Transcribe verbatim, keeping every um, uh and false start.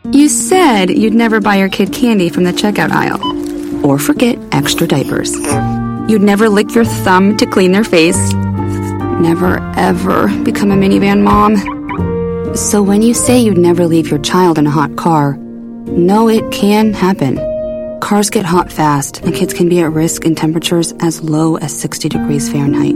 You said you'd never buy your kid candy from the checkout aisle. Or forget extra diapers. You'd never lick your thumb to clean their face. Never, ever become a minivan mom. So when you say you'd never leave your child in a hot car, no, it can happen. Cars get hot fast, and kids can be at risk in temperatures as low as sixty degrees Fahrenheit.